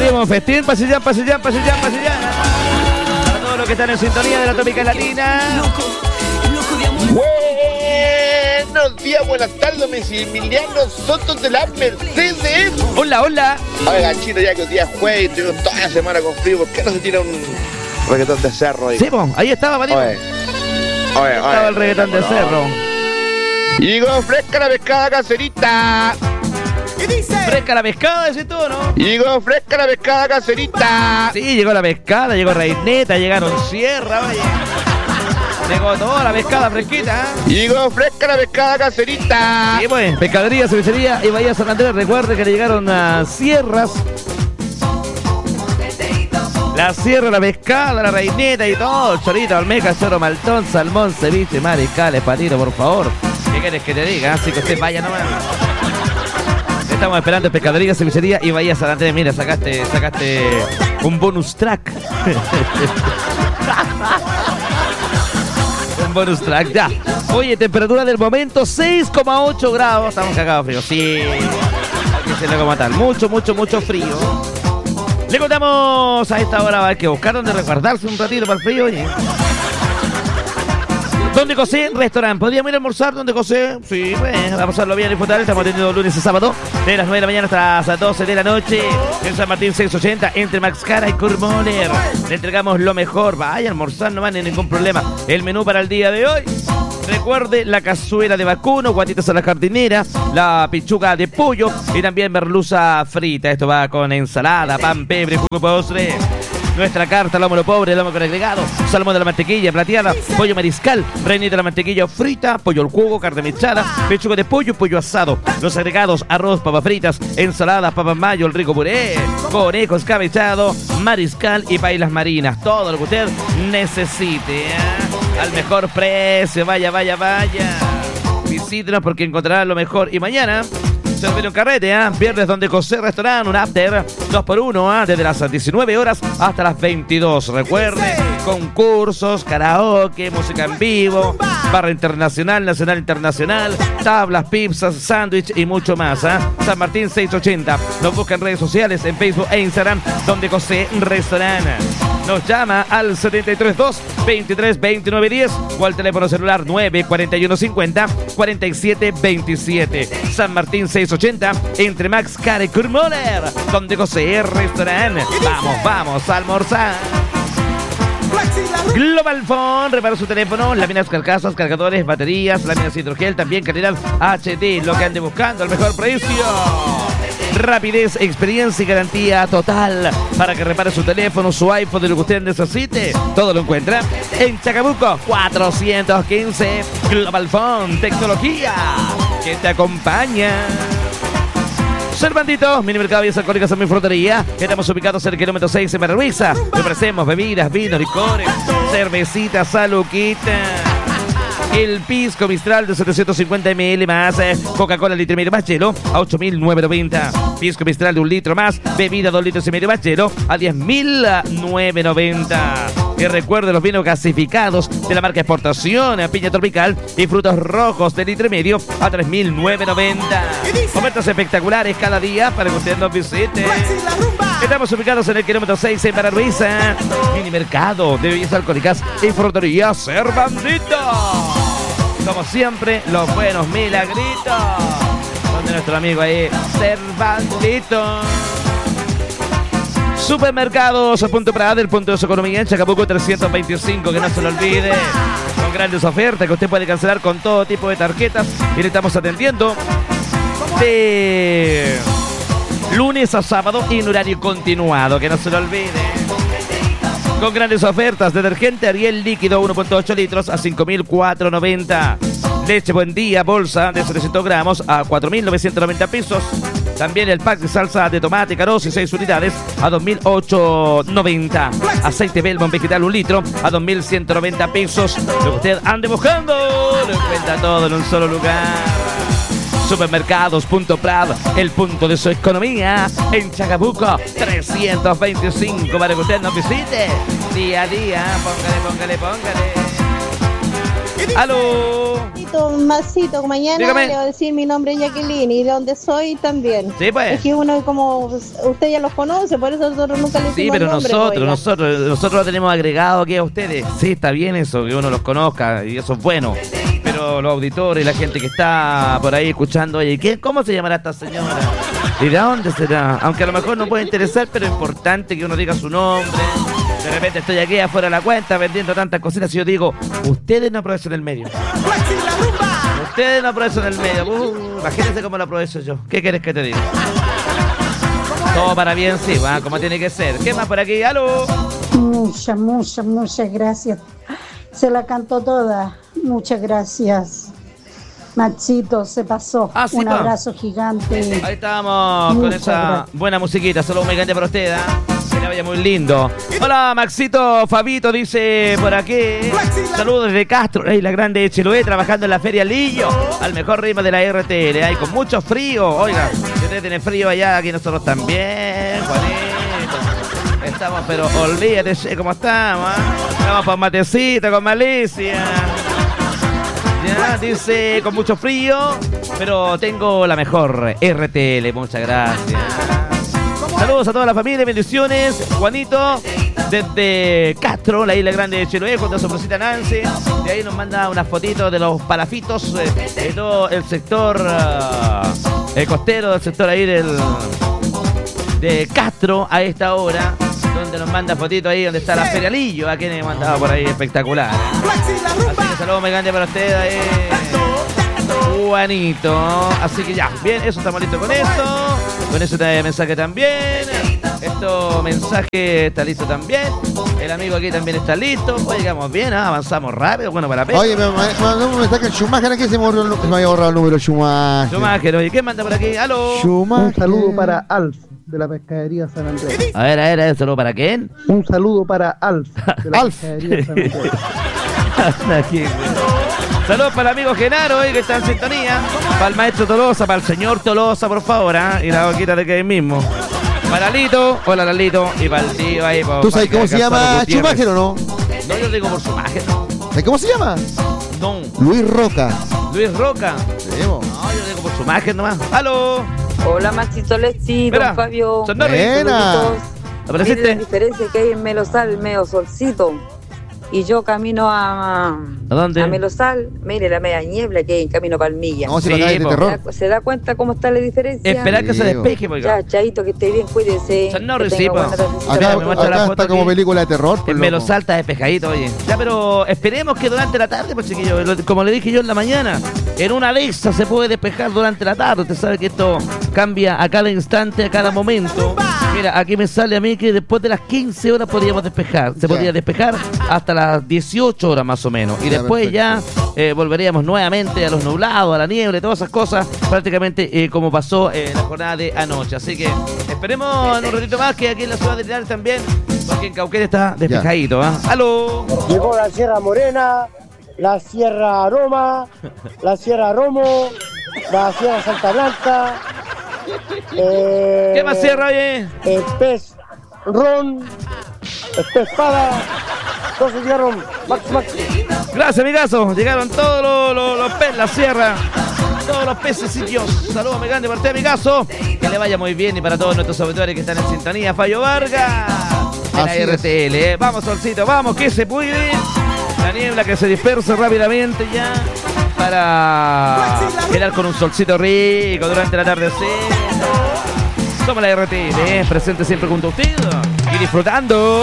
Abrimos festín, pasillán. Para todos los que están en sintonía de la Tópica Latina. Buenos días, buenas tardes, Emiliano Soto de la Mercedes. Hola. Oiga, Chino, ya que hoy día es jueves y tengo toda la semana con frío, ¿por qué no se tira un reggaetón de cerro ahí? Sí, ahí estaba, Patito. Oye, estaba el reggaetón de cerro. Llegó fresca la pescada caserita. ¿Qué dice? Fresca la pescada, decís tú, ¿no? Llegó fresca la pescada caserita. Sí, llegó la pescada, llegó Reineta, llegaron Sierra, vaya. Llegó toda la pescada fresquita. Llegó fresca la pescada caserita. Y bueno, pescadería, cervecería y Bahía San Andrés. Recuerde que le llegaron a Sierras. La sierra, la pescada, la reineta y todo. Chorito, almeja, choro, maltón, salmón, ceviche, mariscales, patito, por favor. ¿Qué quieres que te diga? Así que usted vaya nomás. Estamos esperando pescadería, cevichería y Bahía San Andrés. Mira, sacaste un bonus track. Un bonus track, ya. Oye, temperatura del momento 6,8 grados. Estamos cagados frío. Sí. Aquí se le va a matar. Mucho frío. Le contamos a esta hora, hay que buscar donde resguardarse un ratito para el frío. Oye. ¿Dónde José? Restaurante. ¿Podríamos ir a almorzar? ¿Dónde José? Sí, bueno, vamos a pasarlo bien y disfrutar. Estamos atendiendo lunes a sábado de las 9 de la mañana hasta las 12 de la noche en San Martín 680 entre Max Cara y Kurmoller. Le entregamos lo mejor. Vaya a almorzar, no van ningún problema. El menú para el día de hoy. Recuerde la cazuela de vacuno, guatitas a la jardinera, la pichuga de pollo y también merluza frita. Esto va con ensalada, pan, pebre, jugo postre. Nuestra carta, lomo pobre, lomo con agregado, salmón de la mantequilla plateada, pollo mariscal, reinita de la mantequilla frita, pollo al jugo, carne mechada, pechuga de pollo, pollo asado. Los agregados, arroz, papas fritas, ensaladas, papas mayo, el rico puré, conejo escabechado, mariscal y pailas marinas. Todo lo que usted necesite, al mejor precio. Vaya. Visítenos porque encontrará lo mejor. Y mañana se viene un carrete, viernes Donde José Restaurante, un after 2x1, desde las 19 horas hasta las 22. Recuerde, concursos, karaoke, música en vivo, barra internacional, nacional, internacional, tablas, pizzas, sándwich y mucho más. San Martín 680. Nos busca en redes sociales, en Facebook e Instagram, Donde José Restaurante. Nos llama al 732-23-29-10 o al teléfono celular 941-50-47-27. San Martín 680, entre Max Care y Kurmoller, Donde José Restaurante. Vamos a almorzar. Global Phone, repara su teléfono, láminas, carcasas, cargadores, baterías, láminas hidrogel, también calidad HD, lo que ande buscando, al mejor precio. Rapidez, experiencia y garantía total para que repare su teléfono, su iPhone, de lo que usted necesite. Todo lo encuentra en Chacabuco 415. Global Phone, tecnología que te acompaña. Servandito, mini mercado y alcohólicas en mi frutería. Estamos ubicados en el kilómetro 6 en Barruiza. Le ofrecemos bebidas, vinos, licores, cervecitas, saluquita. El pisco Mistral de 750 ml más Coca-Cola litro y medio más hielo a 8.990. Pisco Mistral de 1 litro más, bebida 2 litros y medio más hielo a 10.990. Y recuerde los vinos gasificados de la marca Exportación, piña tropical y frutos rojos de litro y medio a 3.990. Ofertas espectaculares cada día para que usted nos visite. Estamos ubicados en el kilómetro 6 en Barruiza. Mini mercado de bebidas alcohólicas y frutería Servandito. Como siempre, los buenos milagritos. Donde nuestro amigo ahí, Servandito. Supermercados Punto Prada, el punto de su economía en Chacabuco 325, que no se lo olvide. Con grandes ofertas que usted puede cancelar con todo tipo de tarjetas. Y le estamos atendiendo de lunes a sábado y en horario continuado, que no se lo olvide. Con grandes ofertas, detergente Ariel líquido 1.8 litros a 5.490. Leche Buen Día, bolsa de 700 gramos a 4.990 pesos. También el pack de salsa de tomate Carosi 6 unidades a 2.890. Aceite Belmont vegetal 1 litro a 2.190 pesos. Lo que usted ande buscando, lo encuentra todo en un solo lugar. Supermercados Punto Prada, el punto de su economía en Chacabuco 325, para que usted nos visite día a día. Póngale. ¡Aló! Masito, mañana Dígame. le voy a decir mi nombre es Jacqueline y de donde soy también. Sí, pues. Es que uno como usted ya los conoce, por eso nosotros nunca le decimos Sí, pero el nombre, oiga. nosotros lo tenemos agregado aquí a ustedes. Sí, está bien eso, que uno los conozca y eso es bueno. Pero los auditores y la gente que está por ahí escuchando, oye, ¿cómo se llamará esta señora? ¿Y de dónde será? Aunque a lo mejor no puede interesar, pero es importante que uno diga su nombre. De repente estoy aquí afuera de la cuenta vendiendo tantas cositas y yo digo, ustedes no aprovechen el medio. Ustedes no aprovechen el medio. Imagínense cómo lo aprovecho yo. ¿Qué quieres que te diga? Todo para bien, sí, va, como tiene que ser. ¿Qué más por aquí? ¡Aló! Muchas gracias. Se la cantó toda. Muchas gracias. Maxito, se pasó. Ah, sí, un pa. abrazo gigante. Ahí estamos con Muchas esa gracias. buena musiquita. Saludos muy grande para usted, ¿eh? Que le vaya muy lindo. Hola, Maxito, Fabito dice por aquí. Saludos desde Castro, la grande de Chiloé, trabajando en la Feria Lillo. Al mejor ritmo de la RTL. Hay con mucho frío. Oiga, si usted tiene frío allá, aquí nosotros también. Juanito. Estamos, pero olvídate cómo estamos, ¿eh? Estamos por matecito, con malicia. Ya, dice, con mucho frío, pero tengo la mejor RTL, muchas gracias. Saludos a toda la familia, bendiciones. Juanito, desde Castro, la isla grande de Chiloé, junto a su prosita Nancy. De ahí nos manda unas fotitos de los palafitos de todo el sector costero, del sector ahí de Castro a esta hora. Donde nos manda fotitos ahí donde está la Feria Lillo, a quienes mandaba por ahí espectacular. Así que saludos muy grande para usted ahí, Juanito. Así que ya, bien, eso estamos listos con esto. Con ese mensaje también. Esto mensaje está listo también. El amigo aquí también está listo. Oigamos bien, avanzamos rápido. Bueno, para la Oye, me mandó un mensaje el Schumacher, aquí se me había borrado el número Schumacher. Schumacher, oye, ¿qué manda por aquí? ¡Aló! Schumacher. Un saludo para Alf de la pescadería San Andrés. A ver, ¿saludo para quién? Un saludo para Alf de la Alf. pescadería San Andrés. Saludos para el amigo Genaro, que está en sintonía. Para el maestro Tolosa, para el señor Tolosa, por favor, y la boquita de que ahí mismo. Para Lito, hola Lalito, y para el tío ahí. ¿Tú sabes cómo se llama Schumacher o no? No, yo digo por Schumacher. ¿Sabes cómo se llama? No, Luis Roca. Luis Roca. Sí, bo. No, yo digo por Schumacher nomás. ¡Aló! Hola, Maxito Lesti, Espera, don Fabio. Sondorri. Buena. Saluditos. Mire la ¿Apareciste? diferencia que hay en Melosal, medio solcito. Y yo camino ¿A dónde? a Melosal, mire la media niebla que hay en camino a Palmilla. No, si Sí, lo acabas de po. terror. ¿Se da cuenta cómo está la diferencia? Esperar que se Sí, despeje, oiga. Ya, Chaito, que esté bien, cuídese. Sondorri, que sí, tenga po. buena tardecita. Acá, me muestra la acá foto está como aquí. película de terror. pues, Me lo loco. salta despejadito, oye. Ya, pero esperemos que durante la tarde, pues chiquillos, como le dije yo en la mañana, en una de esas se puede despejar durante la tarde. Usted sabe que esto cambia a cada instante, a cada momento. Mira, aquí me sale a mí que después de las 15 horas podríamos despejar. Se Ya. podría despejar hasta las 18 horas más o menos. Y Ya, después ya volveríamos nuevamente a los nublados, a la niebla y todas esas cosas, prácticamente como pasó la jornada de anoche. Así que esperemos en un ratito más que aquí en la ciudad de Linares también, porque en Cauquenes está despejadito. ¡Aló! Llegó la Sierra Morena, la Sierra Aroma, la Sierra Romo, la Sierra Santa Blanca. ¿Qué más cierra, oye? El pez ron, el pez espada. Entonces llegaron Max. Gracias, amigazo. Llegaron todos los peces, la sierra. Todos los pececillos. Saludos muy grande para usted, amigazo. Que le vaya muy bien y para todos nuestros auditores que están en sintonía. Fallo Vargas de la Así es. RTL. Vamos, solcito, vamos, que se puede. La niebla que se dispersa rápidamente ya para quedar con un solcito rico durante la tarde. Somos la RTL, presente siempre junto a usted y disfrutando.